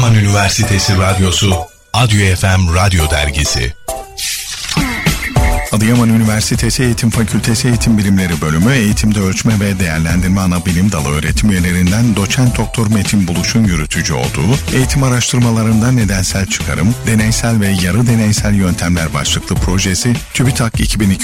Adıyaman Üniversitesi Radyosu, Adyo FM Radyo Dergisi. Adıyaman Üniversitesi Eğitim Fakültesi Eğitim Bilimleri Bölümü Eğitimde Ölçme ve Değerlendirme Anabilim Dalı öğretim üyelerinden Doçent Doktor Metin Buluş'un yürütücü olduğu eğitim araştırmalarında nedensel çıkarım, deneysel ve yarı deneysel yöntemler başlıklı projesi TÜBİTAK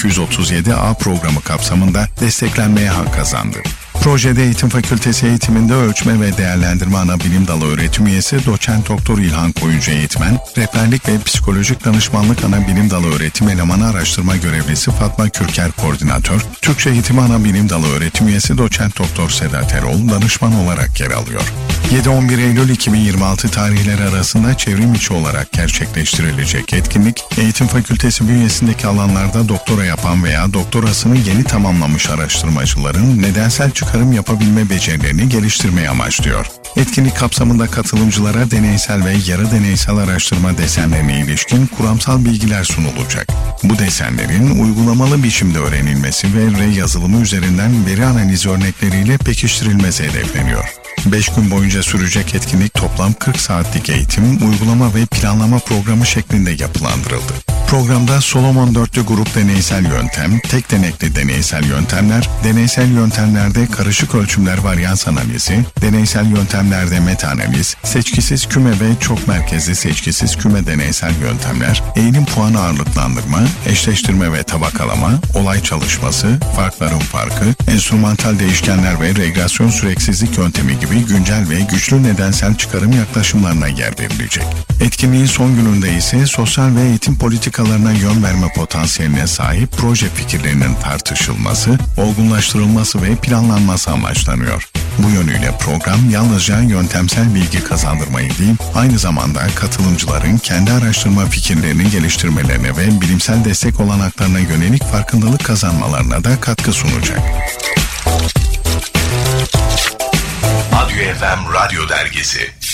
2237A programı kapsamında desteklenmeye hak kazandı. Projede Eğitim Fakültesi eğitiminde ölçme ve değerlendirme anabilim dalı öğretim üyesi Doçent Doktor İlhan Koyuncu eğitmen, rehberlik ve psikolojik danışmanlık anabilim dalı öğretim elemanı araştırma görevlisi Fatma Kürker koordinatör, Türkçe eğitimi anabilim dalı öğretim üyesi Doçent Doktor Sedat Erol danışman olarak yer alıyor. 7-11 Eylül 2026 tarihleri arasında çevrim içi olarak gerçekleştirilecek etkinlik, Eğitim Fakültesi bünyesindeki alanlarda doktora yapan veya doktorasını yeni tamamlamış araştırmacıların nedensel çıkarım yapabilme becerilerini geliştirmeyi amaçlıyor. Etkinlik kapsamında katılımcılara deneysel ve yarı deneysel araştırma desenlerine ilişkin kuramsal bilgiler sunulacak. Bu desenlerin uygulamalı biçimde öğrenilmesi ve yazılımı üzerinden veri analizi örnekleriyle pekiştirilmesi hedefleniyor. 5 gün boyunca sürecek etkinlik toplam 40 saatlik eğitim, uygulama ve planlama programı şeklinde yapılandırıldı. Programda Solomon dörtlü grup deneysel yöntem, tek denekli deneysel yöntemler, deneysel yöntemlerde karışık ölçümler varyans analizi, deneysel yöntemlerde meta analiz, seçkisiz küme ve çok merkezli seçkisiz küme deneysel yöntemler, eğilim puanı ağırlıklandırma, eşleştirme ve tabakalama, olay çalışması, farkların farkı, enstrümantal değişkenler ve regresyon süreksizlik yöntemi gibi güncel ve güçlü nedensel çıkarım yaklaşımlarına yer verilecek. Etkinliğin son gününde ise sosyal ve eğitim politikalarına yön verme potansiyeline sahip proje fikirlerinin tartışılması, olgunlaştırılması ve planlanması amaçlanıyor. Bu yönüyle program yalnızca yöntemsel bilgi kazandırmayı değil, aynı zamanda katılımcıların kendi araştırma fikirlerini geliştirmelerine ve bilimsel destek olanaklarına yönelik farkındalık kazanmalarına da katkı sunacak. Adyo FM Radyo Dergisi.